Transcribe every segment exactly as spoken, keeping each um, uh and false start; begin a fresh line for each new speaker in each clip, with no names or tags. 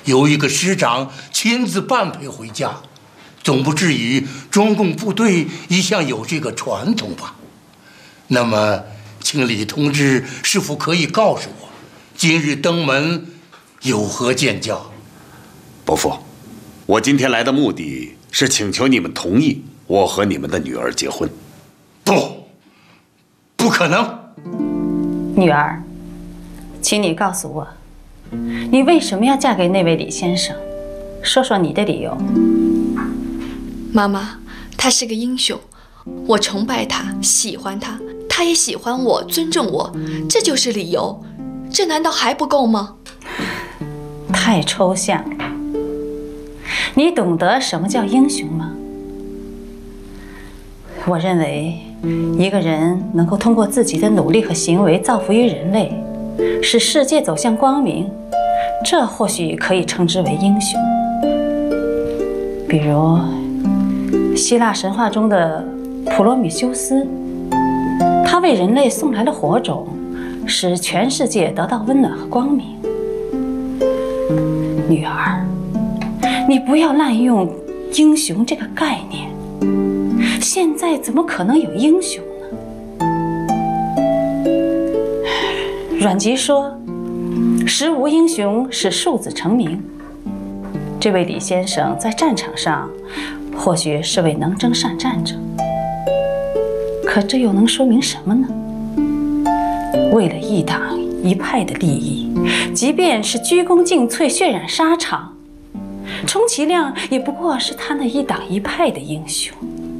由一个师长亲自伴陪回家，总不至于中共部队一向有这个传统吧？那么，请李同志是否可以告诉我，今日登门有何见教？
伯父，我今天来的目的是请求你们同意我和你们的女儿结婚。
不，不可能。
女儿，请你告诉我，你为什么要嫁给那位李先生？说说你的理由。
妈妈，他是个英雄，我崇拜他，喜欢他，他也喜欢我，尊重我，这就是理由。这难道还不够吗？
太抽象了。你懂得什么叫英雄吗？我认为，一个人能够通过自己的努力和行为造福于人类，使世界走向光明，这或许可以称之为英雄。比如，希腊神话中的普罗米修斯，他为人类送来了火种，使全世界得到温暖和光明。女儿，你不要滥用英雄这个概念，现在怎么可能有英雄呢？阮籍说，时无英雄使庶子成名。这位李先生在战场上或许是位能征善战者，可这又能说明什么呢？为了一党一派的利益，即便是鞠躬尽瘁、血染沙场，充其量也不过是他那一党一派的英雄。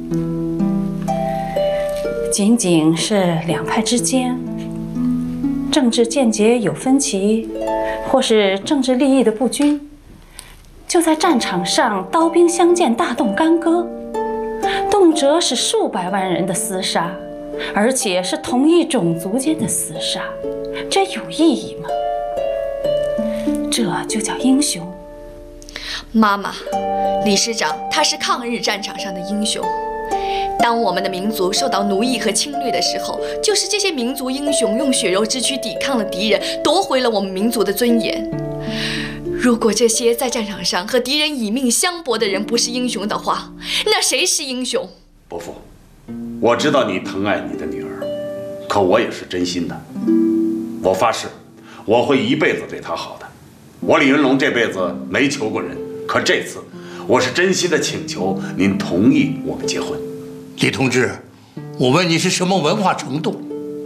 仅仅是两派之间政治见解有分歧，或是政治利益的不均，就在战场上刀兵相见，大动干戈，动辄是数百万人的厮杀，而且是同一种族间的厮杀，这有意义吗？这就叫英雄？
妈妈，李师长他是抗日战场上的英雄。当我们的民族受到奴役和侵略的时候，就是这些民族英雄用血肉之躯抵抗了敌人，夺回了我们民族的尊严。如果这些在战场上和敌人以命相搏的人不是英雄的话，那谁是英雄？
伯父，我知道你疼爱你的女儿，可我也是真心的。我发誓，我会一辈子对她好的。我李云龙这辈子没求过人，可这次我是真心的请求您同意我们结婚。
李同志，我问你是什么文化程度？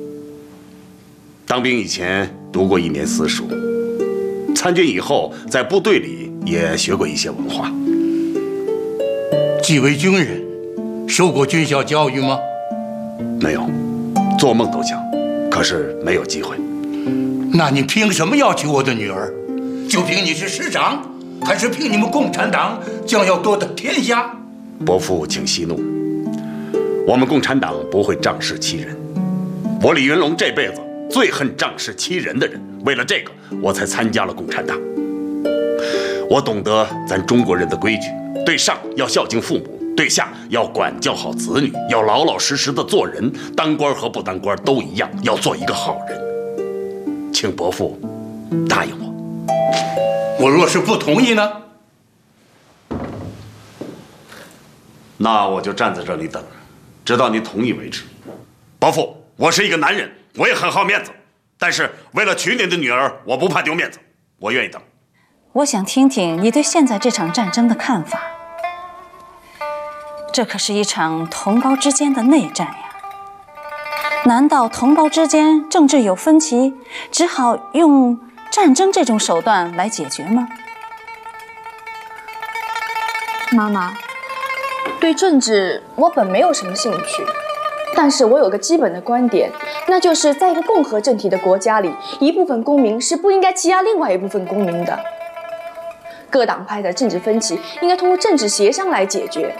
当兵以前读过一年私塾，参军以后在部队里也学过一些文化。
既为军人，受过军校教育吗？
没有，做梦都想，可是没有机会。
那你凭什么要娶我的女儿？就凭你是师长，还是凭你们共产党将要夺得天下？
伯父，请息怒。我们共产党不会仗势欺人。我李云龙这辈子最恨仗势欺人的人，为了这个，我才参加了共产党。我懂得咱中国人的规矩，对上要孝敬父母，对下要管教好子女，要老老实实的做人，当官和不当官都一样，要做一个好人。请伯父答应我。
我若是不同意呢？
那我就站在这里等，直到你同意为止。伯父，我是一个男人，我也很好面子，但是为了娶您的女儿，我不怕丢面子，我愿意等。
我想听听你对现在这场战争的看法。这可是一场同胞之间的内战呀！难道同胞之间政治有分歧，只好用战争这种手段来解决吗？
妈妈，对政治我本没有什么兴趣，但是我有个基本的观点，那就是在一个共和政体的国家里，一部分公民是不应该欺压另外一部分公民的。各党派的政治分歧应该通过政治协商来解决。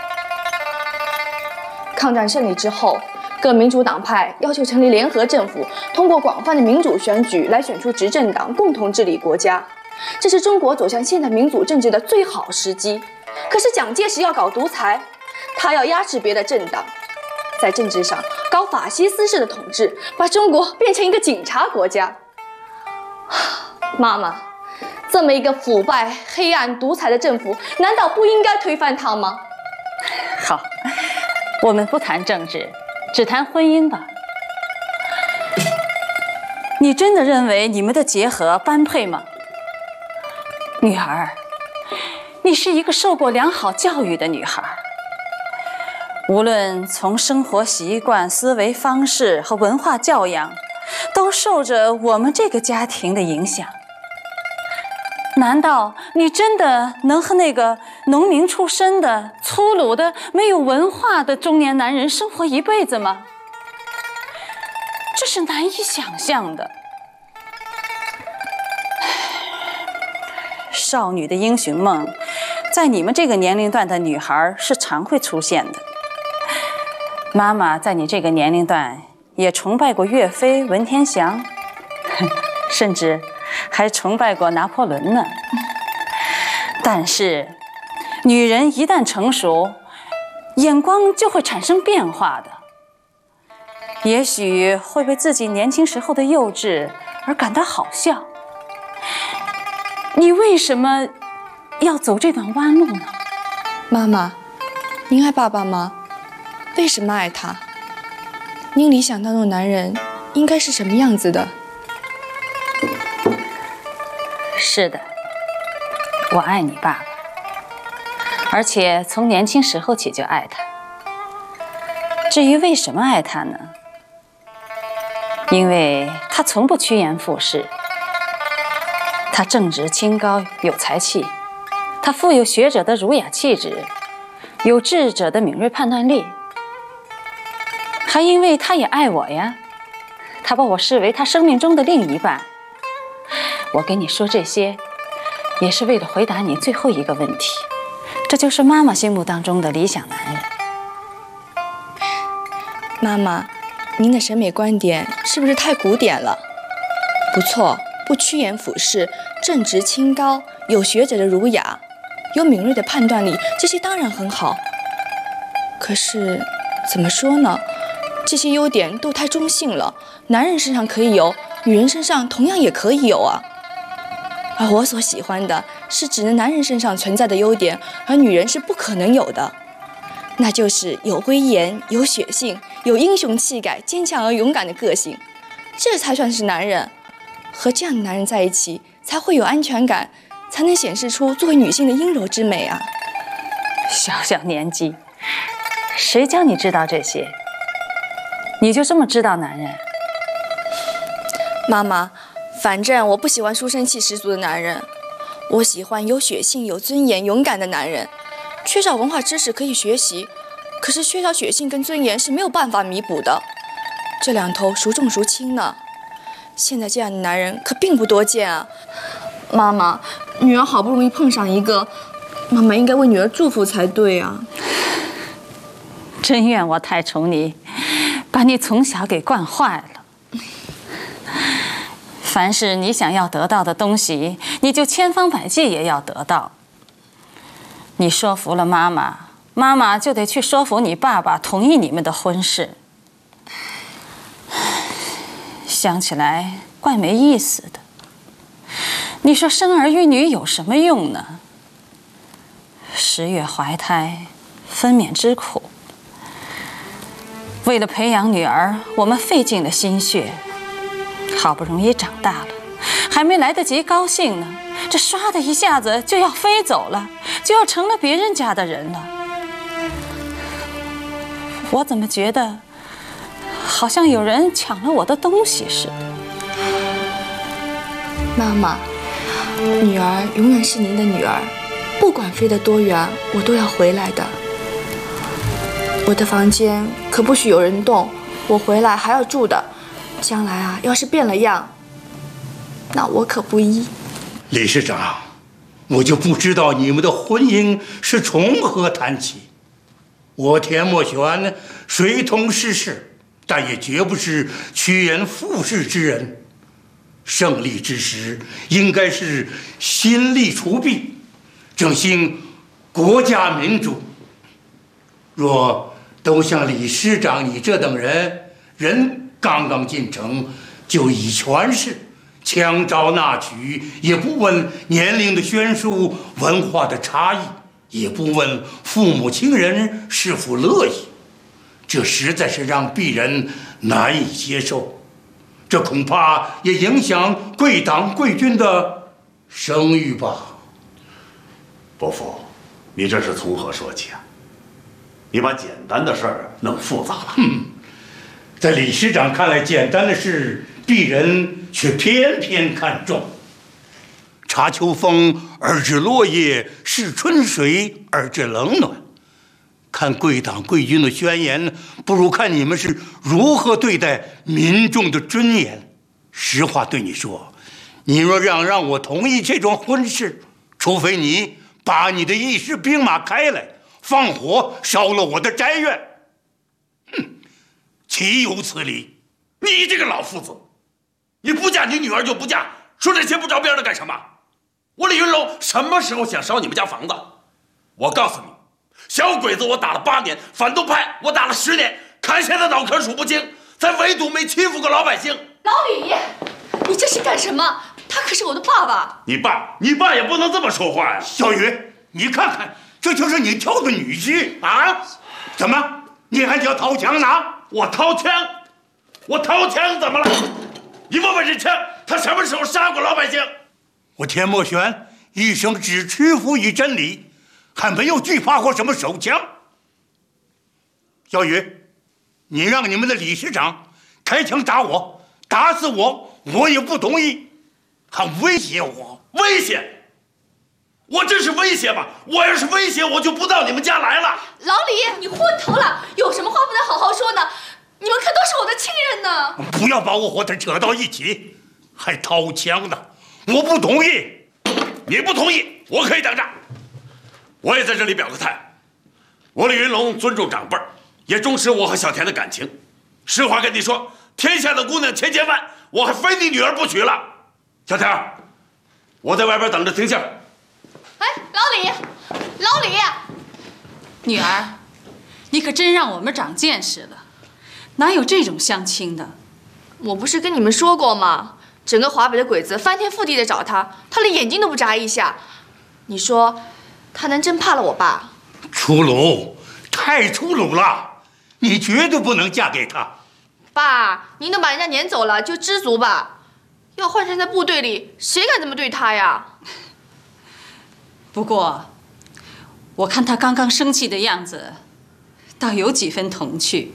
抗战胜利之后，各民主党派要求成立联合政府，通过广泛的民主选举来选出执政党，共同治理国家。这是中国走向现代民主政治的最好时机。可是蒋介石要搞独裁，他要压制别的政党，在政治上搞法西斯式的统治，把中国变成一个警察国家。妈妈， 这么一个腐败、黑暗、独裁的政府，难道不应该推翻它吗？
好，我们不谈政治，只谈婚姻吧。你真的认为你们的结合般配吗？女儿，你是一个受过良好教育的女孩，无论从生活习惯、思维方式和文化教养，都受着我们这个家庭的影响。难道你真的能和那个农民出身的、粗鲁的、没有文化的中年男人生活一辈子吗？这是难以想象的。少女的英雄梦，在你们这个年龄段的女孩是常会出现的。妈妈在你这个年龄段也崇拜过岳飞、文天祥，甚至还崇拜过拿破仑呢。但是，女人一旦成熟，眼光就会产生变化的。也许会为自己年轻时候的幼稚而感到好笑。你为什么要走这段弯路呢？
妈妈，您爱爸爸吗？为什么爱他？您理想当中的男人应该是什么样子的？
是的，我爱你爸爸，而且从年轻时候起就爱他。至于为什么爱他呢？因为他从不趋炎附势，他正直清高，有才气，他富有学者的儒雅气质，有智者的敏锐判断力，还因为他也爱我呀，他把我视为他生命中的另一半。我跟你说这些，也是为了回答你最后一个问题，这就是妈妈心目当中的理想男人。
妈妈，您的审美观点是不是太古典了？不错，不趋炎附势，正直清高，有学者的儒雅，有敏锐的判断力，这些当然很好。可是，怎么说呢？这些优点都太中性了，男人身上可以有，女人身上同样也可以有啊。而我所喜欢的是只能男人身上存在的优点，而女人是不可能有的，那就是有威严、有血性、有英雄气概、坚强而勇敢的个性，这才算是男人。和这样的男人在一起，才会有安全感，才能显示出作为女性的阴柔之美啊。
小小年纪，谁教你知道这些？你就这么知道男人？
妈妈，反正我不喜欢书生气十足的男人，我喜欢有血性、有尊严、勇敢的男人。缺少文化知识可以学习，可是缺少血性跟尊严是没有办法弥补的，这两头孰重孰轻呢？现在这样的男人可并不多见啊。妈妈，女儿好不容易碰上一个，妈妈应该为女儿祝福才对啊。
真怨我太宠你，把你从小给惯坏了。凡是你想要得到的东西，你就千方百计也要得到。你说服了妈妈，妈妈就得去说服你爸爸同意你们的婚事。想起来怪没意思的。你说生儿育女有什么用呢？十月怀胎，分娩之苦。为了培养女儿，我们费尽了心血，好不容易长大了，还没来得及高兴呢，这唰的一下子就要飞走了，就要成了别人家的人了。我怎么觉得好像有人抢了我的东西似的？
妈妈，女儿永远是您的女儿，不管飞得多远，我都要回来的。我的房间可不许有人动，我回来还要住的。将来啊，要是变了样，那我可不依。
理事长，我就不知道你们的婚姻是从何谈起。我田墨玄随同世事，但也绝不是趋炎附势之人。胜利之时，应该是新立除弊，振兴国家民主。若都像理事长你这等人，人刚刚进城就以权势， 强招纳取，也不问年龄的悬殊、文化的差异，也不问父母亲人是否乐意，这实在是让鄙人难以接受。这恐怕也影响贵党贵军的声誉吧。
伯父，你这是从何说起啊？你把简单的事儿弄复杂了。
嗯，在李师长看来，简单的事，鄙人却偏偏看重。查秋风而知落叶，试春水而知冷暖。看贵党贵军的宣言，不如看你们是如何对待民众的尊严。实话对你说，你若让让我同意这桩婚事，除非你把你的一师兵马开来，放火烧了我的宅院，哼，岂有此理！
你这个老夫子，你不嫁你女儿就不嫁，说这些不着边的干什么？我李云龙什么时候想烧你们家房子？我告诉你，小鬼子我打了八年，反动派我打了十年，砍下的脑壳数不清，咱唯独没欺负过老百姓。
老李，你这是干什么？他可是我的爸爸。
你爸，你爸也不能这么说话呀！
小雨，你看看，这就是你挑的女婿啊！怎么，你还叫掏枪呢？
我掏枪，我掏枪怎么了？你问问这枪，他什么时候杀过老百姓？
我田墨玄一生只屈服于真理，还没有惧怕过什么手枪。小雨，你让你们的理事长开枪打我，打死我，我也不同意，还威胁我。
威胁？我这是威胁吗？我要是威胁，我就不到你们家来了。
老李，你昏头了，有什么话不能好好说呢？你们可都是我的亲人呢！
不要把我和他扯到一起，还掏枪呢！我不同意。
你不同意，我可以等着。我也在这里表个态，我李云龙尊重长辈，也重视我和小田的感情。实话跟你说，天下的姑娘千千万，我还非你女儿不娶了。小田，我在外边等着听信。
哎，老李，老李，
女儿，你可真让我们长见识了，哪有这种相亲的？
我不是跟你们说过吗？整个华北的鬼子翻天覆地的找他，他连眼睛都不眨一下。你说，他能真怕了我爸？
粗鲁，太粗鲁了！你绝对不能嫁给他。
爸，您都把人家撵走了，就知足吧。要换成在部队里，谁敢这么对他呀？
不过，我看他刚刚生气的样子，倒有几分童趣。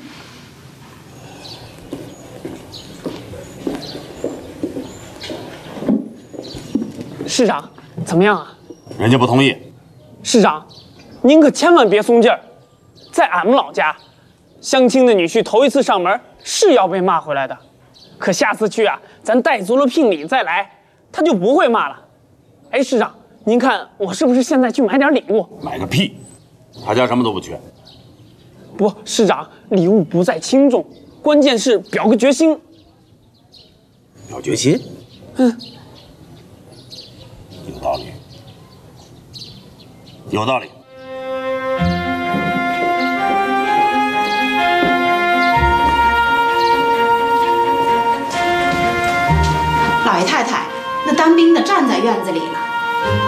市长，怎么样啊？
人家不同意。
市长，您可千万别松劲儿。在俺们老家，相亲的女婿头一次上门是要被骂回来的，可下次去啊，咱带足了聘礼再来，他就不会骂了。哎，市长，您看我是不是现在去买点礼物？
买个屁！他家什么都不缺。
不，市长，礼物不在轻重，关键是表个决心。
表决心？
嗯。
有道理，有道理。
老爷太太，那当兵的站在院子里了。